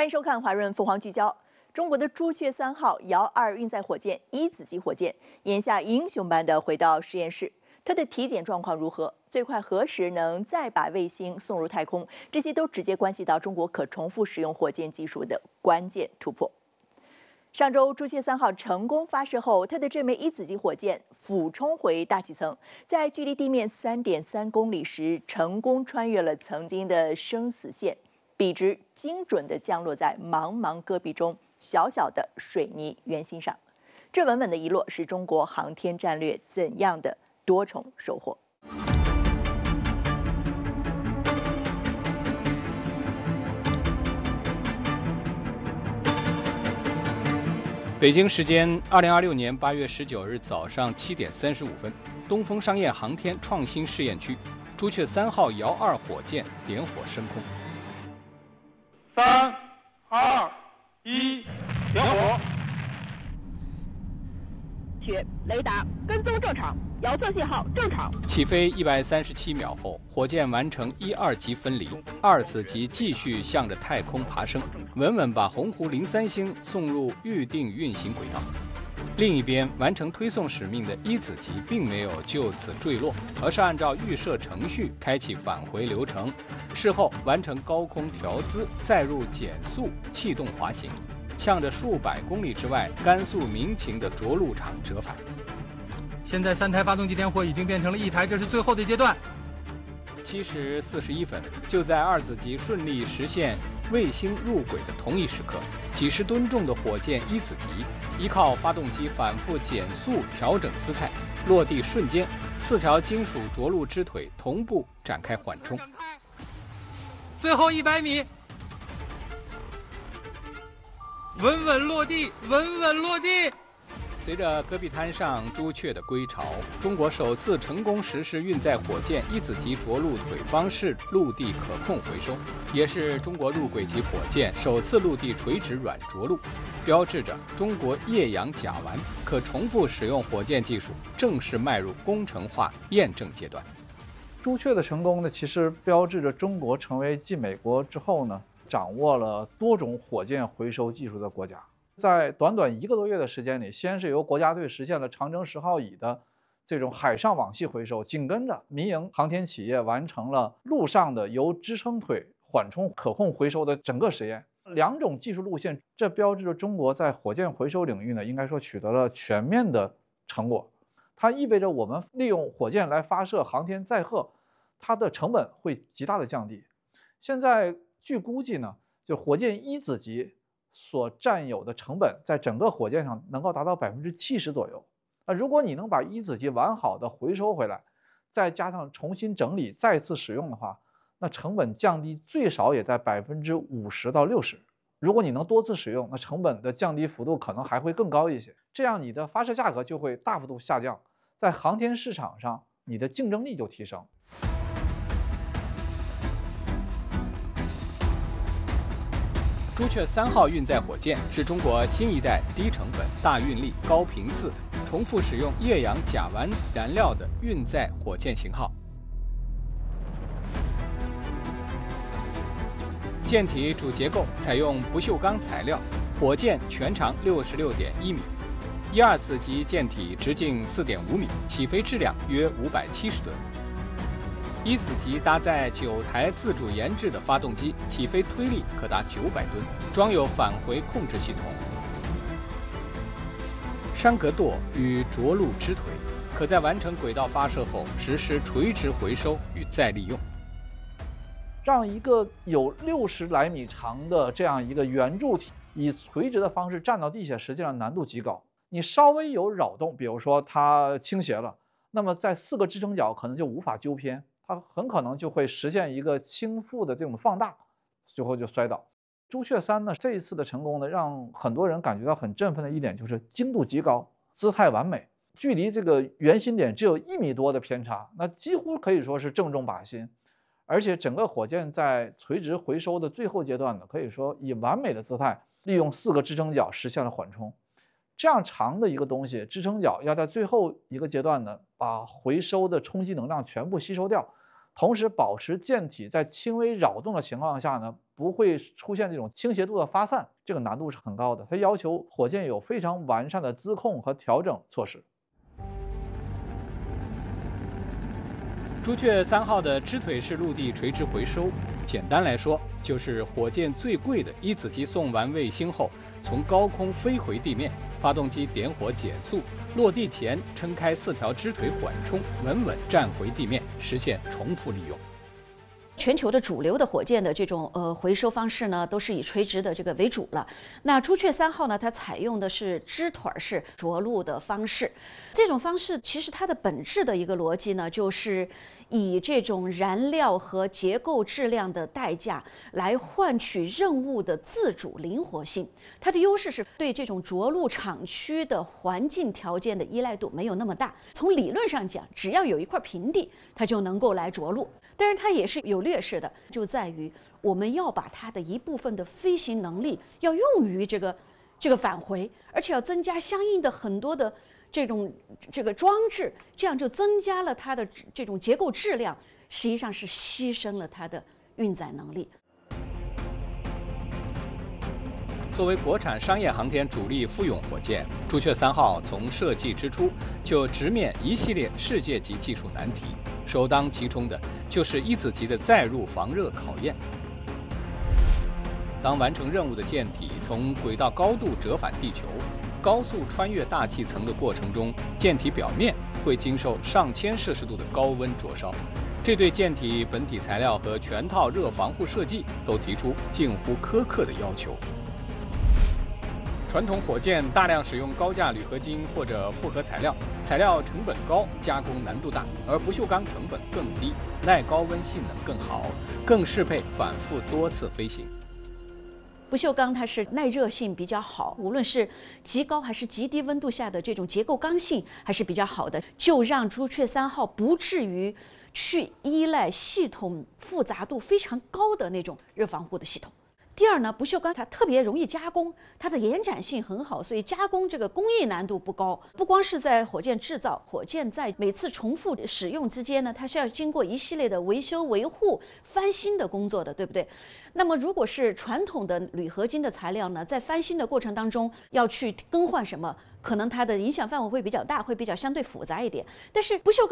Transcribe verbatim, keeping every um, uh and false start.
欢迎收看华润凤凰聚焦。中国的朱雀三号遥二运载火箭一子级火箭，眼下英雄般的回到实验室，它的体检状况如何？最快何时能再把卫星送入太空？这些都直接关系到中国可重复使用火箭技术的关键突破。上周朱雀三号成功发射后，它的这枚一子级火箭俯冲回大气层，在距离地面 三点三公里时，成功穿越了曾经的生死线。笔直精准地降落在茫茫戈壁中小小的水泥圆心上，这稳稳的一落是中国航天战略怎样的多重收获？ 北京时间二零二六年八月十九日早上七点三十五分，东风商业航天创新试验区朱雀三号遥二火箭点火升空。 三、二、一，点火！ 血雷达跟踪正常，遥测信号正常。 起飞一百三十七秒后，火箭完成一二级分离，二子级继续向着太空爬升，稳稳把鸿鹄零三星送入预定运行轨道。另一边，完成推送使命的一子级并没有就此坠落，而是按照预设程序开启返回流程，事后完成高空调姿，再入减速气动滑行，向着数百公里之外甘肃民勤的着陆场折返。 现在三台发动机点火已经变成了一台，这是最后的阶段。 七时四十一分，就在二子级顺利实现卫星入轨的同一时刻，几十吨重的火箭一子级依靠发动机反复减速调整姿态，落地瞬间，四条金属着陆支腿同步展开缓冲。 最后一百米，稳稳落地，稳稳落地。 随着戈壁滩上朱雀的归巢，中国首次成功实施运载火箭一子级着陆腿方式陆地可控回收，也是中国入轨级火箭首次陆地垂直软着陆，标志着中国液氧甲烷可重复使用火箭技术正式迈入工程化验证阶段。 朱雀的成功呢，其实标志着中国成为继美国之后呢，掌握了多种火箭回收技术的国家。在短短一个多月的时间里，先是由国家队实现了长征十号乙的这种海上网系回收，紧跟着民营航天企业完成了陆上的由支撑腿缓冲可控回收的整个实验。两种技术路线，这标志着中国在火箭回收领域呢，应该说取得了全面的成果。它意味着我们利用火箭来发射航天载荷，它的成本会极大的降低。现在据估计呢，就火箭一子级所占有的成本在整个火箭上能够达到百分之七十左右。那如果你能把一子级完好的回收回来，再加上重新整理、再次使用的话，那成本降低最少也在百分之五十到六十。如果你能多次使用，那成本的降低幅度可能还会更高一些。这样你的发射价格就会大幅度下降，在航天市场上你的竞争力就提升。 朱雀三号运载火箭是中国新一代低成本、大运力、高频次、重复使用液氧甲烷燃料的运载火箭型号。舰体主结构采用不锈钢材料，火箭全长六十六点一米，一二子级舰体直径四点五米，起飞质量约五百七十吨。一子级搭载九台自主研制的发动机，起飞推力可达九百吨，装有返回控制系统、栅格舵与着陆支腿，可在完成轨道发射后实施垂直回收与再利用。 让一个有六十来米长的这样一个圆柱体以垂直的方式站到地下，实际上难度极高。你稍微有扰动，比如说它倾斜了，那么在四个支撑脚可能就无法纠偏。它很可能就会实现一个倾覆的这种放大，最后就摔倒。朱雀三呢，这一次的成功呢，让很多人感觉到很振奋的一点就是精度极高，姿态完美，距离这个圆心点只有一米多的偏差，那几乎可以说是正中靶心。而且整个火箭在垂直回收的最后阶段呢，可以说以完美的姿态，利用四个支撑脚实现了缓冲。这样长的一个东西，支撑脚要在最后一个阶段呢，把回收的冲击能量全部吸收掉， 同时保持舰体在轻微扰动的情况下呢，不会出现这种倾斜度的发散，这个难度是很高的。它要求火箭有非常完善的资控和调整措施。 朱雀三号的支腿式陆地垂直回收，简单来说就是火箭最贵的一子机送完卫星后，从高空飞回地面，发动机点火减速，落地前撑开四条支腿缓冲，稳稳站回地面，实现重复利用。 全球的主流的火箭的这种呃回收方式呢，都是以垂直的这个为主了。那朱雀三号呢，它采用的是支腿式着陆的方式。这种方式其实它的本质的一个逻辑呢，就是以这种燃料和结构质量的代价来换取任务的自主灵活性。它的优势是对这种着陆场区的环境条件的依赖度没有那么大。从理论上讲，只要有一块平地，它就能够来着陆。但是它也是有劣势的，就在于我们要把它的一部分的飞行能力要用于这个这个返回，而且要增加相应的很多的这种这个装置，这样就增加了它的这种结构质量，实际上是牺牲了它的运载能力。 作为国产商业航天主力复用火箭，朱雀三号从设计之初就直面一系列世界级技术难题，首当其冲的就是一子级的载入防热考验。当完成任务的舰体从轨道高度折返地球，高速穿越大气层的过程中，舰体表面会经受上千摄氏度的高温灼烧，这对舰体本体材料和全套热防护设计都提出近乎苛刻的要求。传统火箭大量使用高价铝合金或者复合材料，材料成本高，加工难度大，而不锈钢成本更低，耐高温性能更好，更适配反复多次飞行。 不锈钢它是耐热性比较好，无论是极高还是极低温度下的这种结构刚性还是比较好的，就让朱雀三号不至于去依赖系统复杂度非常高的那种热防护的系统。第二呢，不锈钢它特别容易加工，它的延展性很好，所以加工这个工艺难度不高。不光是在火箭制造，火箭在每次重复使用之间呢，它是要经过一系列的维修、维护、翻新的工作的，对不对？那么如果是传统的铝合金的材料呢，在翻新的过程当中要去更换什么，可能它的影响范围会比较大，会比较相对复杂一点。但是不锈钢